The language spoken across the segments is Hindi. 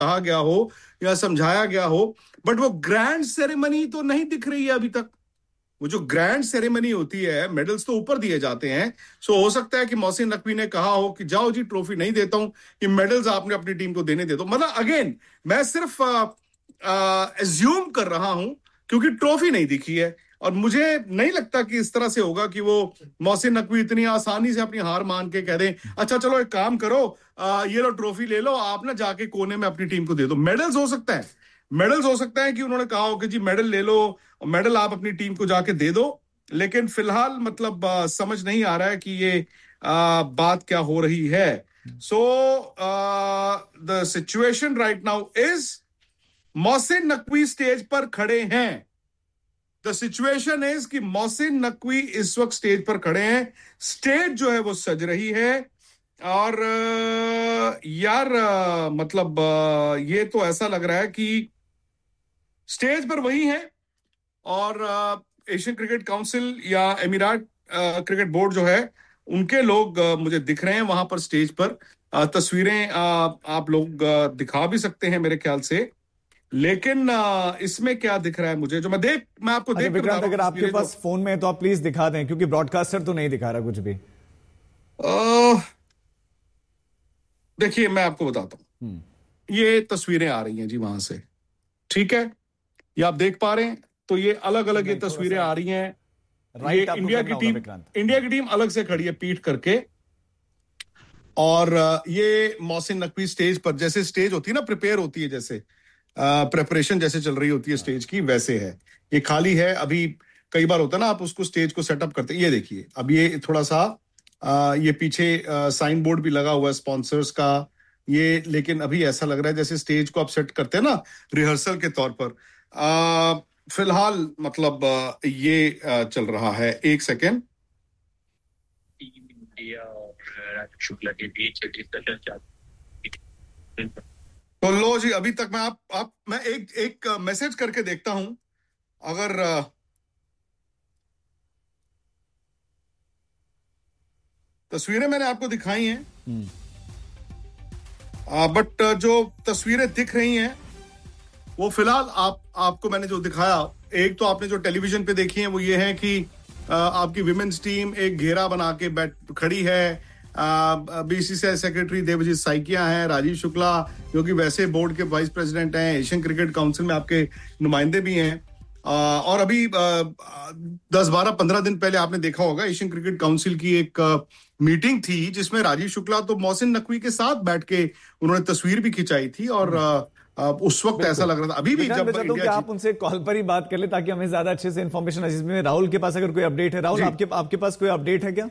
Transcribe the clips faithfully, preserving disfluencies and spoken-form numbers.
कहा गया हो या समझाया गया हो, बट वो ग्रैंड सेरेमनी तो नहीं दिख रही है अभी तक। वो जो ग्रैंड सेरेमनी होती है, मेडल्स तो ऊपर दिए जाते हैं। सो हो सकता है कि मोहसिन नकवी ने कहा हो कि जाओ जी, ट्रॉफी नहीं देता हूं, कि मेडल्स आपने अपनी टीम को देने दे दो। मतलब अगेन, मैं सिर्फ एज्यूम कर रहा हूं, क्योंकि ट्रॉफी नहीं दिखी है। और मुझे नहीं लगता कि इस तरह से होगा कि वो मोहसिन नकवी इतनी आसानी से अपनी हार मान के कह दें, अच्छा चलो एक काम करो, आ, ये लो ट्रॉफी ले लो, आप ना जाके कोने में अपनी टीम को दे दो। मेडल्स हो सकता है, मेडल्स हो सकता है कि उन्होंने कहा हो कि जी मेडल ले लो, मेडल आप अपनी टीम को जाके दे दो। लेकिन फिलहाल मतलब आ, समझ नहीं आ रहा है कि ये आ, बात क्या हो रही है। So the situation right now is, Mohsin Naqvi stage पर खड़े हैं। द सिचुएशन इज कि मोहसिन नकवी इस वक्त स्टेज पर खड़े हैं। स्टेज जो है वो सज रही है। और आ, यार आ, मतलब आ, ये तो ऐसा लग रहा है कि स्टेज पर वही है। और एशियन क्रिकेट काउंसिल या एमिरात क्रिकेट बोर्ड जो है, उनके लोग अ, मुझे दिख रहे हैं वहां पर स्टेज पर। अ, तस्वीरें अ, आप लोग अ, दिखा भी सकते हैं मेरे ख्याल से। लेकिन अ, इसमें क्या दिख रहा है मुझे, जो मैं देख मैं आपको अच्छा देख के बता विक्रांत, रहा हूँ अगर आपके तस्वीरें जो पास फोन में है तो आप प्लीज दिखा दें, क्योंकि ब्रॉडकास्टर तो नहीं दिखा रहा कुछ भी। अ, देखिए मैं आपको बताता हूँ। हम्म। ये तस्वीरें आ रही हैं जी वहां से, ठीक है? ये आप देख पा रहे हैं, तो ये अलग अलग ये नहीं, थोड़ा तस्वीरें सा आ रही हैं। ये राइट आपको इंडिया करना की होगा टीम, विक्रांत। इंडिया की टीम अलग से खड़ी है पीठ करके। और अ, ये मोहसिन नकवी स्टेज पर, जैसे स्टेज होती है ना, प्रिपेयर होती है, जैसे प्रेपरेशन जैसे चल रही होती है स्टेज की, वैसे है। ये खाली है अभी। कई बार होता है ना, आप उसको स्टेज को सेटअप करते हैं। ये देखिए, अब ये थोड़ा सा अ, ये पीछे साइन बोर्ड भी लगा हुआ है स्पॉन्सर्स का। ये लेकिन अभी ऐसा लग रहा है जैसे स्टेज को आप सेट करते हैं ना रिहर्सल के तौर पर। अ, फिलहाल मतलब अ, ये अ, चल रहा है। एक सेकेंड। टीम इंडिया और राजीव शुक्ला के बीच डिस्कशन चालू। तो लो जी, अभी तक मैं आप आप मैं एक एक मैसेज करके देखता हूं। अगर अ, तस्वीरें मैंने आपको दिखाई हैं, बट जो तस्वीरें दिख रही हैं वो फिलहाल आप आपको मैंने जो दिखाया, एक तो आपने जो टेलीविजन पे देखी है वो ये है कि अ, आपकी विमेन्स टीम एक घेरा बना के बैठ खड़ी है। बीसीसीआई सेक्रेटरी देवजीत साइकिया हैं, राजीव शुक्ला जो कि वैसे बोर्ड के वाइस प्रेसिडेंट हैं, एशियन क्रिकेट काउंसिल में आपके नुमाइंदे भी हैं। अ, और अभी दस बारह पंद्रह दिन पहले आपने देखा होगा एशियन क्रिकेट काउंसिल की एक मीटिंग थी, जिसमें राजीव शुक्ला तो मोहसिन नकवी के साथ बैठ के उन्होंने तस्वीर भी खिंचाई थी। और अ, अ, उस वक्त ऐसा बिल्कुल लग रहा था, अभी भी विक्रांत, मैं जब चाहता हूं इंडिया कि जीत। आप उनसे कॉल पर ही बात कर ले ताकि हमें ज्यादा अच्छे से इंफॉर्मेशन। इसमें राहुल के पास अगर कोई अपडेट है, राहुल जी आपके आपके पास कोई अपडेट है क्या?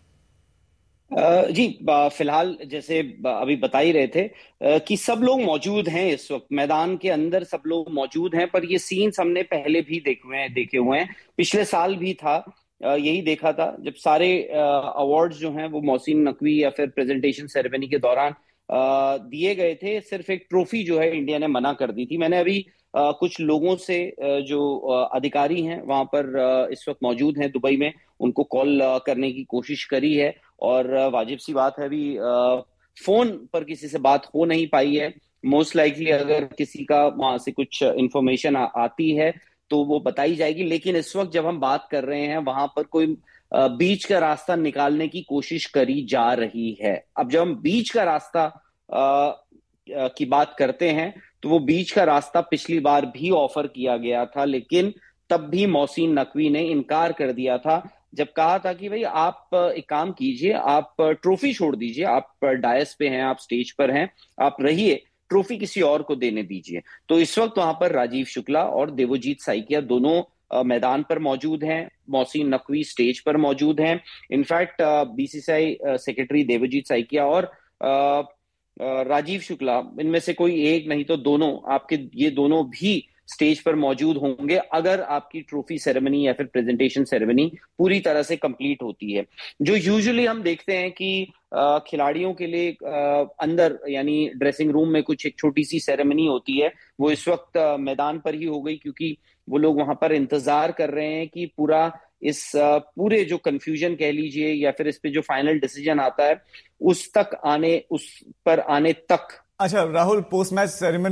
अ, जी ब- फिलहाल जैसे ब- अभी बता ही रहे थे अ, कि सब लोग मौजूद हैं इस वक्त मैदान के अंदर, सब लोग मौजूद हैं। पर ये सीन्स हमने पहले भी देखे हुए हैं देखे हुए हैं पिछले साल भी था। अ, यही देखा था जब सारे अवार्ड्स जो हैं वो मोहसिन नकवी या फिर प्रेजेंटेशन सेरेमनी के दौरान अ, दिए गए थे। सिर्फ एक ट्रॉफी जो है इंडिया ने मना कर दी थी। मैंने अभी अ, कुछ लोगों से अ, जो अ, अधिकारी हैं वहां पर अ, इस वक्त मौजूद हैं दुबई में, उनको कॉल अ, करने की कोशिश करी है। और अ, वाजिब सी बात है, अभी अ, फोन पर किसी से बात हो नहीं पाई है। मोस्ट लाइकली अगर किसी का वहां से कुछ इंफॉर्मेशन आ, आती है तो वो बताई जाएगी। लेकिन इस वक्त जब हम बात कर रहे हैं वहां पर कोई अ, बीच का रास्ता निकालने की कोशिश करी जा रही है। अब जब हम बीच का रास्ता अ, अ, की बात करते हैं तो वो बीच का रास्ता पिछली बार भी ऑफर किया गया था, लेकिन तब भी मोहसिन नकवी ने इनकार कर दिया था। जब कहा था कि भाई आप एक काम कीजिए, आप ट्रॉफी छोड़ दीजिए, आप डायस पे हैं, आप स्टेज पर हैं, आप रहिए, ट्रॉफी किसी और को देने दीजिए। तो इस वक्त वहां पर राजीव शुक्ला और देवजीत साइकिया दोनों अ, मैदान पर मौजूद हैं, मोहसिन नकवी स्टेज पर मौजूद हैं। In fact BCCI secretary Devjit Saikia और अ, अ, राजीव शुक्ला, इनमें से कोई एक नहीं तो दोनों, आपके ये दोनों भी स्टेज पर मौजूद होंगे अगर आपकी ट्रॉफी सेरेमनी या फिर प्रेजेंटेशन सेरेमनी पूरी तरह से कंप्लीट होती है। जो यूजुअली हम देखते हैं कि अ, खिलाड़ियों के लिए अ, अंदर यानी ड्रेसिंग रूम में कुछ एक छोटी सी सेरेमनी होती है, वो इस वक्त अ, मैदान पर ही हो गई, क्योंकि वो लोग वहां पर इंतजार कर रहे हैं कि पूरा इस अ, पूरे जो कंफ्यूजन कह लीजिए या फिर इस पे जो फाइनल डिसीजन आता है उस तक आने उस पर आने तक अच्छा राहुल, पोस्ट मैच सेरेमनी